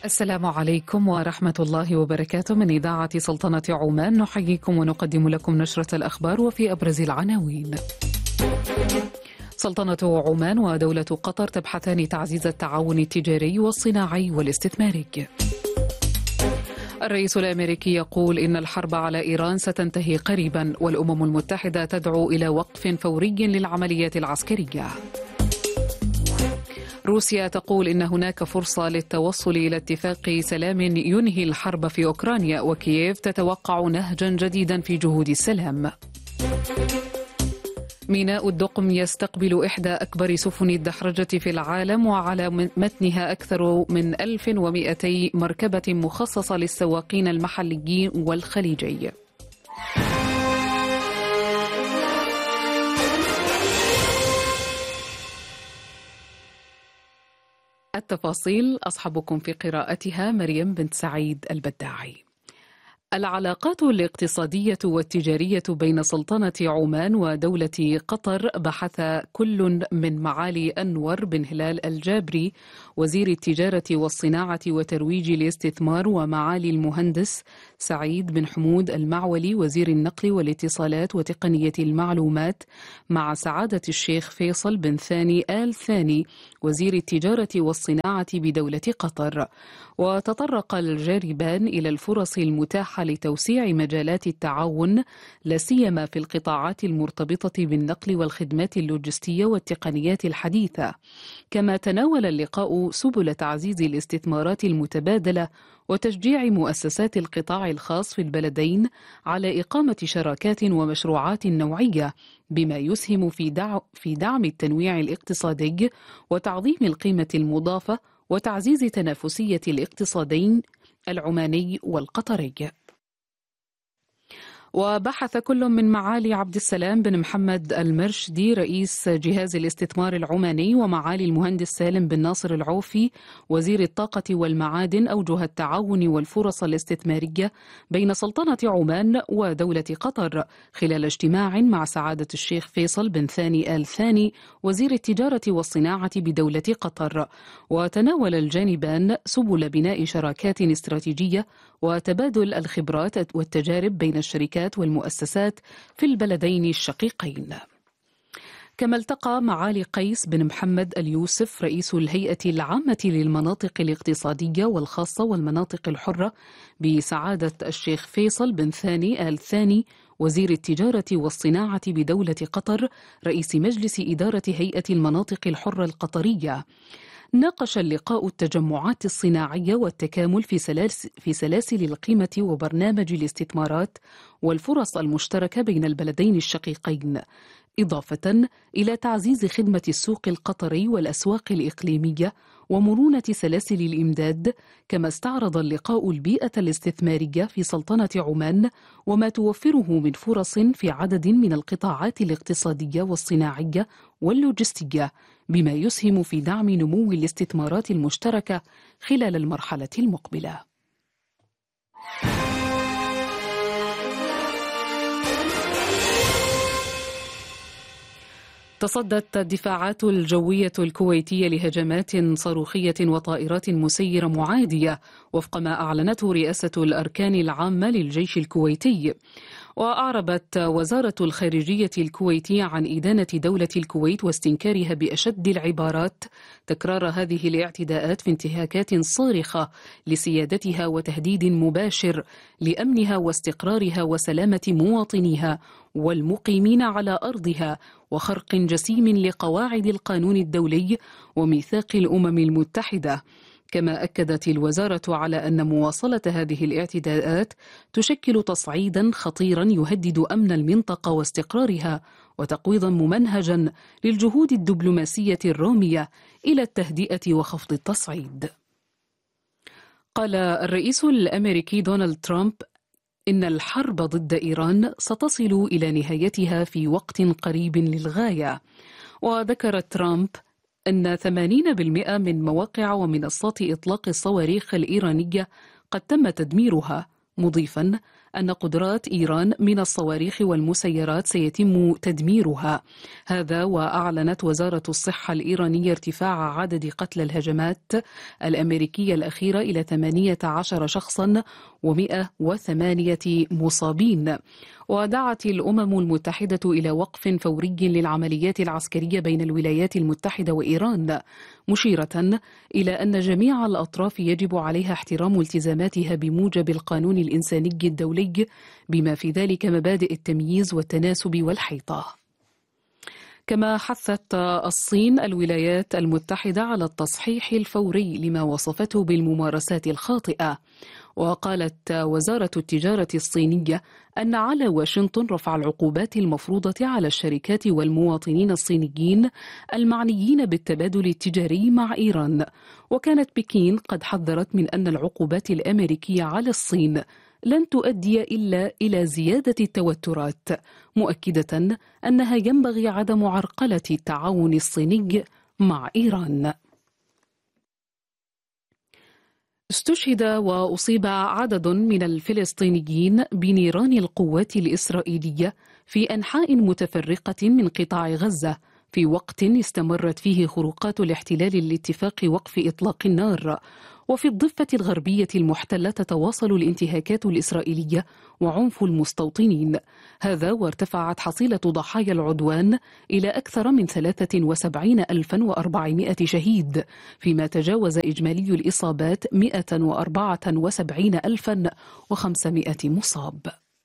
السلام عليكم ورحمة الله وبركاته. من إذاعة سلطنة عمان نحييكم ونقدم لكم نشرة الأخبار وفي أبرز العناوين. سلطنة عمان ودولة قطر تبحثان تعزيز التعاون التجاري والصناعي والاستثماري. الرئيس الأمريكي يقول إن الحرب على إيران ستنتهي قريبا، والأمم المتحدة تدعو إلى وقف فوري للعمليات العسكرية. روسيا تقول إن هناك فرصة للتوصل إلى اتفاق سلام ينهي الحرب في أوكرانيا، وكييف تتوقع نهجا جديدا في جهود السلام. ميناء الدقم يستقبل إحدى أكبر سفن الدحرجة في العالم، وعلى متنها أكثر من 1200 مركبة مخصصة للسواقين المحليين والخليجي. التفاصيل أصحبكم في قراءتها مريم بنت سعيد البداعي. العلاقات الاقتصادية والتجارية بين سلطنة عمان ودولة قطر بحث كل من معالي أنور بن هلال الجابري وزير التجارة والصناعة وترويج الاستثمار، ومعالي المهندس سعيد بن حمود المعولي وزير النقل والاتصالات وتقنية المعلومات، مع سعادة الشيخ فيصل بن ثاني آل ثاني وزير التجارة والصناعة بدولة قطر. وتطرق الجانبان إلى الفرص المتاحة لتوسيع مجالات التعاون، لا سيما في القطاعات المرتبطة بالنقل والخدمات اللوجستية والتقنيات الحديثة. كما تناول اللقاء سبل تعزيز الاستثمارات المتبادلة وتشجيع مؤسسات القطاع الخاص في البلدين على إقامة شراكات ومشروعات نوعية، بما يسهم في دعم التنويع الاقتصادي وتعظيم القيمة المضافة وتعزيز تنافسية الاقتصادين العماني والقطري. وبحث كل من معالي عبد السلام بن محمد المرشدي رئيس جهاز الاستثمار العماني ومعالي المهندس سالم بن ناصر العوفي وزير الطاقة والمعادن أوجه التعاون والفرص الاستثمارية بين سلطنة عمان ودولة قطر، خلال اجتماع مع سعادة الشيخ فيصل بن ثاني آل ثاني وزير التجارة والصناعة بدولة قطر. وتناول الجانبان سبل بناء شراكات استراتيجية وتبادل الخبرات والتجارب بين الشركات والمؤسسات في البلدين الشقيقين. كما التقى معالي قيس بن محمد اليوسف رئيس الهيئة العامة للمناطق الاقتصادية والخاصة والمناطق الحرة بسعادة الشيخ فيصل بن ثاني آل ثاني وزير التجارة والصناعة بدولة قطر رئيس مجلس إدارة هيئة المناطق الحرة القطرية. ناقش اللقاء التجمعات الصناعية والتكامل في سلاسل القيمة وبرنامج الاستثمارات والفرص المشتركة بين البلدين الشقيقين، إضافة إلى تعزيز خدمة السوق القطري والأسواق الإقليمية ومرونة سلاسل الإمداد. كما استعرض اللقاء البيئة الاستثمارية في سلطنة عمان وما توفره من فرص في عدد من القطاعات الاقتصادية والصناعية واللوجستية، بما يسهم في دعم نمو الاستثمارات المشتركة خلال المرحلة المقبلة. تصدت الدفاعات الجوية الكويتية لهجمات صاروخية وطائرات مسيرة معادية وفق ما أعلنته رئاسة الأركان العامة للجيش الكويتي. وأعربت وزارة الخارجية الكويتية عن إدانة دولة الكويت واستنكارها بأشد العبارات تكرار هذه الاعتداءات في انتهاكات صارخة لسيادتها وتهديد مباشر لأمنها واستقرارها وسلامة مواطنيها والمقيمين على أرضها، وخرق جسيم لقواعد القانون الدولي وميثاق الأمم المتحدة. كما أكدت الوزارة على أن مواصلة هذه الاعتداءات تشكل تصعيدا خطيرا يهدد أمن المنطقة واستقرارها، وتقويضا ممنهجا للجهود الدبلوماسية الرامية إلى التهدئة وخفض التصعيد. قال الرئيس الأمريكي دونالد ترامب إن الحرب ضد إيران ستصل إلى نهايتها في وقت قريب للغاية. وذكر ترامب أن 80% من مواقع ومنصات إطلاق الصواريخ الإيرانية قد تم تدميرها، مضيفا أن قدرات إيران من الصواريخ والمسيرات سيتم تدميرها. هذا وأعلنت وزارة الصحة الإيرانية ارتفاع عدد قتلى الهجمات الأمريكية الأخيرة إلى 18 شخصا و108 مصابين. ودعت الأمم المتحدة إلى وقف فوري للعمليات العسكرية بين الولايات المتحدة وإيران، مشيرة إلى أن جميع الأطراف يجب عليها احترام التزاماتها بموجب القانون الإنساني الدولي، بما في ذلك مبادئ التمييز والتناسب والحيطة. كما حثت الصين الولايات المتحدة على التصحيح الفوري لما وصفته بالممارسات الخاطئة. وقالت وزارة التجارة الصينية أن على واشنطن رفع العقوبات المفروضة على الشركات والمواطنين الصينيين المعنيين بالتبادل التجاري مع إيران. وكانت بكين قد حذرت من أن العقوبات الأمريكية على الصين لن تؤدي إلا إلى زيادة التوترات، مؤكدة أنها ينبغي عدم عرقلة التعاون الصيني مع إيران. استشهد وأصيب عدد من الفلسطينيين بنيران القوات الإسرائيلية في أنحاء متفرقة من قطاع غزة في وقت استمرت فيه خروقات الاحتلال لاتفاق وقف إطلاق النار. وفي الضفة الغربية المحتلة تتواصل الانتهاكات الإسرائيلية وعنف المستوطنين، هذا وارتفعت حصيلة ضحايا العدوان إلى أكثر من 73,400 شهيد، فيما تجاوز إجمالي الإصابات 174,500 مصاب.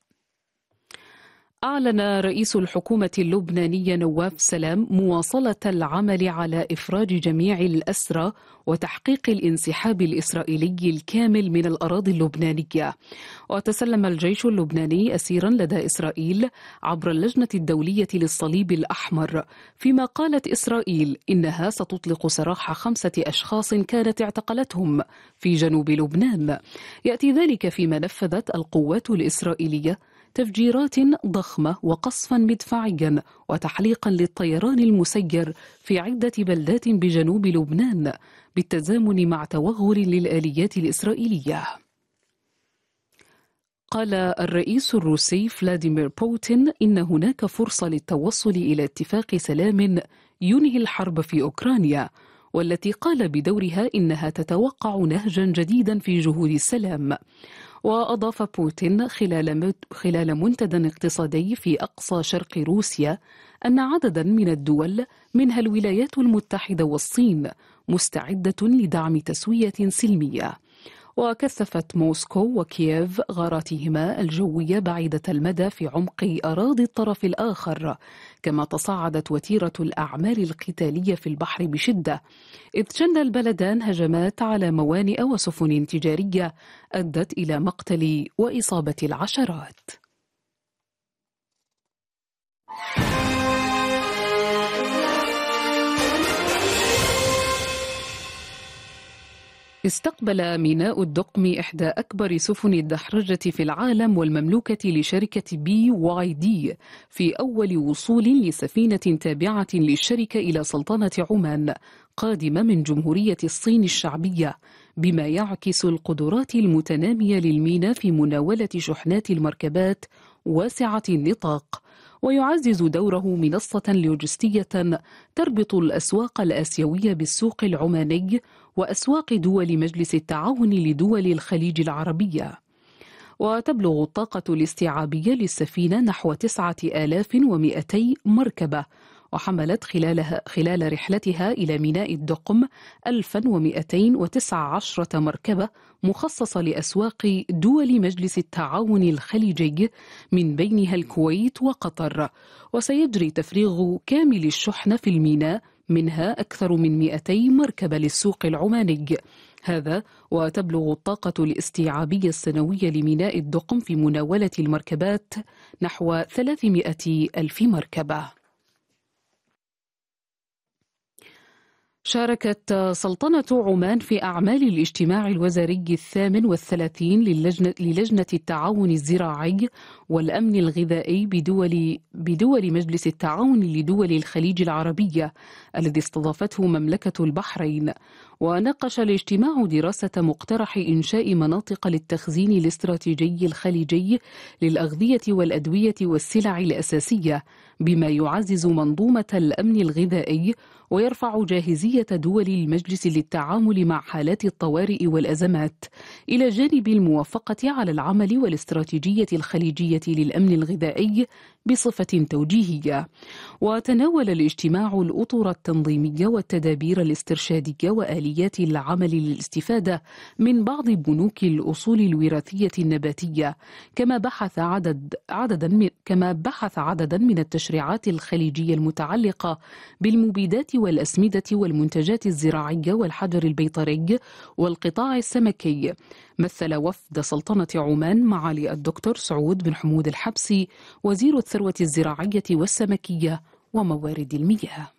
أعلن رئيس الحكومة اللبنانية نواف سلام مواصلة العمل على إفراج جميع الأسرى وتحقيق الانسحاب الإسرائيلي الكامل من الأراضي اللبنانية. وتسلم الجيش اللبناني أسيرا لدى إسرائيل عبر اللجنة الدولية للصليب الأحمر، فيما قالت إسرائيل إنها ستطلق سراح 5 أشخاص كانت اعتقلتهم في جنوب لبنان. يأتي ذلك فيما نفذت القوات الإسرائيلية تفجيرات ضخمة وقصفا مدفعيا وتحليقا للطيران المسير في عدة بلدات بجنوب لبنان، بالتزامن مع توغل للآليات الإسرائيلية. قال الرئيس الروسي فلاديمير بوتين إن هناك فرصة للتوصل إلى اتفاق سلام ينهي الحرب في أوكرانيا، والتي قال بدورها إنها تتوقع نهجا جديدا في جهود السلام. وأضاف بوتين خلال منتدى اقتصادي في أقصى شرق روسيا أن عددا من الدول منها الولايات المتحدة والصين مستعدة لدعم تسوية سلمية. وكثفت موسكو وكييف غاراتهما الجوية بعيدة المدى في عمق أراضي الطرف الآخر، كما تصاعدت وتيرة الأعمال القتالية في البحر بشدة، إذ شن البلدان هجمات على موانئ وسفن تجارية أدت إلى مقتل وإصابة العشرات. استقبل ميناء الدقم إحدى أكبر سفن الدحرجة في العالم والمملوكة لشركة BYD في أول وصول لسفينة تابعة للشركة إلى سلطنة عمان قادمة من جمهورية الصين الشعبية، بما يعكس القدرات المتنامية للميناء في مناولة شحنات المركبات واسعة النطاق، ويعزز دوره منصة لوجستية تربط الأسواق الآسيوية بالسوق العماني وأسواق دول مجلس التعاون لدول الخليج العربية. وتبلغ الطاقة الاستيعابية للسفينة نحو 9200 مركبة، وحملت خلال رحلتها إلى ميناء الدقم 1219 مركبة مخصصة لأسواق دول مجلس التعاون الخليجي من بينها الكويت وقطر. وسيجري تفريغ كامل الشحنة في الميناء، منها أكثر من 200 مركبة للسوق العماني. هذا وتبلغ الطاقة الاستيعابية السنوية لميناء الدقم في مناولة المركبات نحو 300 ألف مركبة. شاركت سلطنة عمان في أعمال الاجتماع الوزاري 38 للجنة التعاون الزراعي والأمن الغذائي بدول مجلس التعاون لدول الخليج العربية الذي استضافته مملكة البحرين. وناقش الاجتماع دراسة مقترح إنشاء مناطق للتخزين الاستراتيجي الخليجي للأغذية والأدوية والسلع الأساسية، بما يعزز منظومة الأمن الغذائي ويرفع جاهزية دول المجلس للتعامل مع حالات الطوارئ والأزمات، إلى جانب الموافقة على العمل والاستراتيجية الخليجية للأمن الغذائي بصفة توجيهية. وتناول الاجتماع الأطر التنظيمية والتدابير الاسترشادية وآليات العمل للاستفادة من بعض بنوك الأصول الوراثية النباتية، كما بحث عددا من التشريعات الخليجية المتعلقة بالمبيدات والأسمدة والمنتجات الزراعية والحجر البيطري والقطاع السمكي. مثل وفد سلطنة عمان معالي الدكتور سعود بن حمود الحبسي وزير الثروة الزراعية والسمكية وموارد المياه.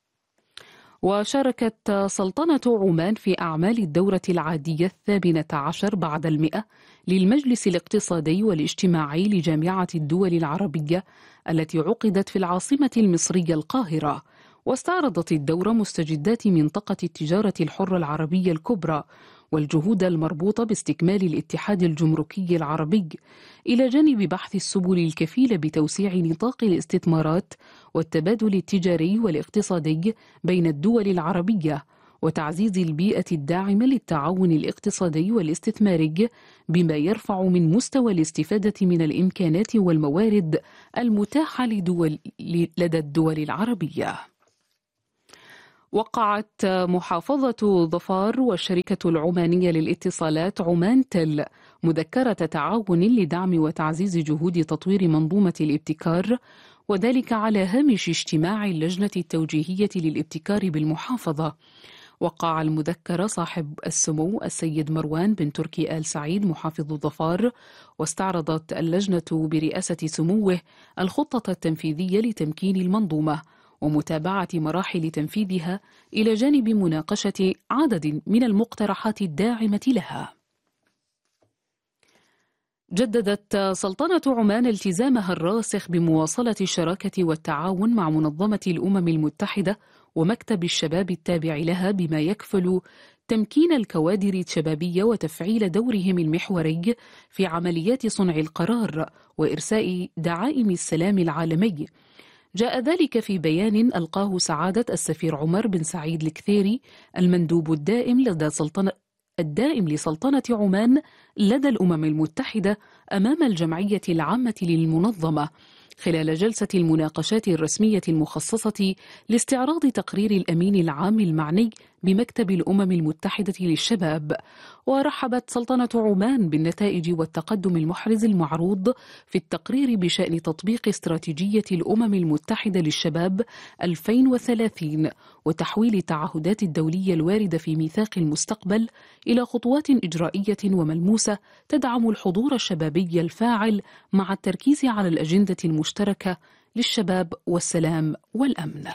وشاركت سلطنة عمان في أعمال الدورة العادية 18 بعد 100 للمجلس الاقتصادي والاجتماعي لجامعة الدول العربية التي عقدت في العاصمة المصرية القاهرة. واستعرضت الدورة مستجدات منطقة التجارة الحرة العربية الكبرى والجهود المربوطة باستكمال الاتحاد الجمركي العربي، إلى جانب بحث السبل الكفيلة بتوسيع نطاق الاستثمارات والتبادل التجاري والاقتصادي بين الدول العربية، وتعزيز البيئة الداعمة للتعاون الاقتصادي والاستثماري، بما يرفع من مستوى الاستفادة من الإمكانات والموارد المتاحة لدى الدول العربية. وقعت محافظة ظفار والشركة العمانية للاتصالات عمان تل مذكرة تعاون لدعم وتعزيز جهود تطوير منظومة الابتكار، وذلك على هامش اجتماع اللجنة التوجيهية للابتكار بالمحافظة. وقع المذكرة صاحب السمو السيد مروان بن تركي آل سعيد محافظ ظفار، واستعرضت اللجنة برئاسة سموه الخطة التنفيذية لتمكين المنظومة ومتابعة مراحل تنفيذها، إلى جانب مناقشة عدد من المقترحات الداعمة لها. جددت سلطنة عمان التزامها الراسخ بمواصلة الشراكة والتعاون مع منظمة الأمم المتحدة ومكتب الشباب التابع لها، بما يكفل تمكين الكوادر الشبابية وتفعيل دورهم المحوري في عمليات صنع القرار وإرساء دعائم السلام العالمي. جاء ذلك في بيان ألقاه سعادة السفير عمر بن سعيد الكثيري المندوب الدائم لسلطنة عمان لدى الأمم المتحدة أمام الجمعية العامة للمنظمة، خلال جلسة المناقشات الرسمية المخصصة لاستعراض تقرير الأمين العام المعني بمكتب الأمم المتحدة للشباب. ورحبت سلطنة عمان بالنتائج والتقدم المحرز المعروض في التقرير بشأن تطبيق استراتيجية الأمم المتحدة للشباب 2030 وتحويل التعهدات الدولية الواردة في ميثاق المستقبل إلى خطوات إجرائية وملموسة تدعم الحضور الشبابي الفاعل مع التركيز على الأجندة المشتركة للشباب والسلام والأمن.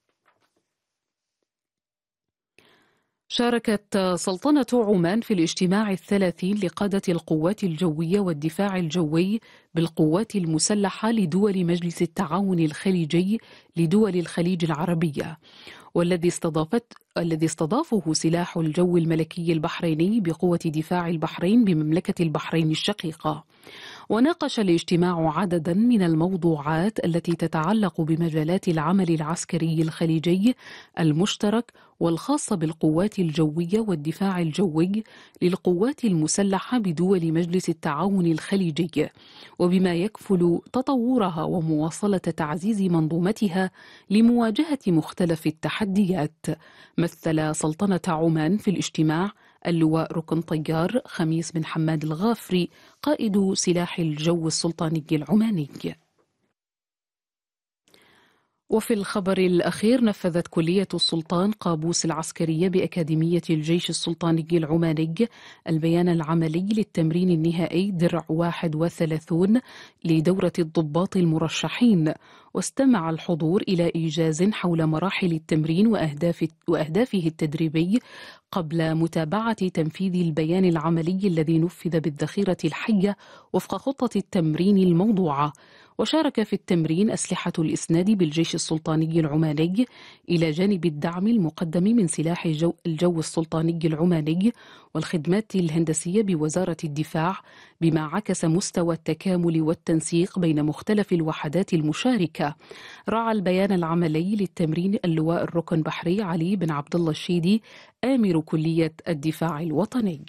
شاركت سلطنة عمان في الاجتماع 30 لقادة القوات الجوية والدفاع الجوي بالقوات المسلحة لدول مجلس التعاون الخليجي لدول الخليج العربية، والذي استضافه سلاح الجو الملكي البحريني بقوة دفاع البحرين بمملكة البحرين الشقيقة. وناقش الاجتماع عددا من الموضوعات التي تتعلق بمجالات العمل العسكري الخليجي المشترك والخاصة بالقوات الجوية والدفاع الجوي للقوات المسلحة بدول مجلس التعاون الخليجي، وبما يكفل تطورها ومواصلة تعزيز منظومتها لمواجهة مختلف التحديات. مثل سلطنة عمان في الاجتماع اللواء ركن طيار خميس بن حماد الغافري قائد سلاح الجو السلطاني العماني. وفي الخبر الأخير، نفذت كلية السلطان قابوس العسكرية بأكاديمية الجيش السلطاني العماني البيان العملي للتمرين النهائي درع 31 لدورة الضباط المرشحين، واستمع الحضور إلى إيجاز حول مراحل التمرين وأهدافه التدريبي قبل متابعة تنفيذ البيان العملي الذي نفذ بالذخيرة الحية وفق خطة التمرين الموضوعة. وشارك في التمرين أسلحة الإسناد بالجيش السلطاني العماني إلى جانب الدعم المقدم من سلاح الجو السلطاني العماني والخدمات الهندسية بوزارة الدفاع، بما عكس مستوى التكامل والتنسيق بين مختلف الوحدات المشاركة. راعى البيان العملي للتمرين اللواء الركن بحري علي بن عبد الله الشيدي آمر كلية الدفاع الوطني.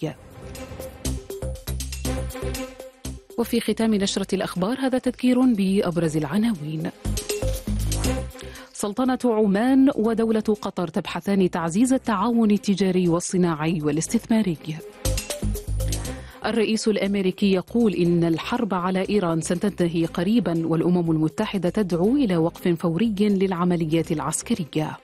وفي ختام نشرة الأخبار هذا تذكير بأبرز العناوين. سلطنة عمان ودولة قطر تبحثان تعزيز التعاون التجاري والصناعي والاستثماري. الرئيس الأمريكي يقول إن الحرب على إيران ستنتهي قريبا، والأمم المتحدة تدعو إلى وقف فوري للعمليات العسكرية.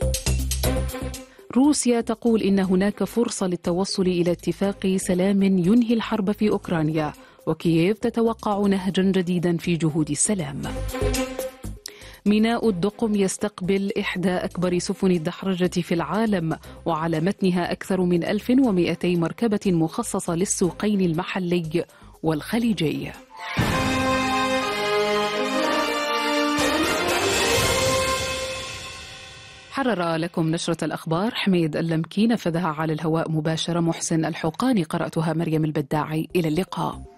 روسيا تقول إن هناك فرصة للتوصل إلى اتفاق سلام ينهي الحرب في أوكرانيا، وكييف تتوقع نهجا جديدا في جهود السلام. ميناء الدقم يستقبل إحدى أكبر سفن الدحرجة في العالم، وعلى متنها أكثر من 1200 مركبة مخصصة للسوقين المحلي والخليجي. حرر لكم نشرة الأخبار حميد اللمكي، نفذها على الهواء مباشرة محسن الحقاني، قرأتها مريم البداعي. إلى اللقاء.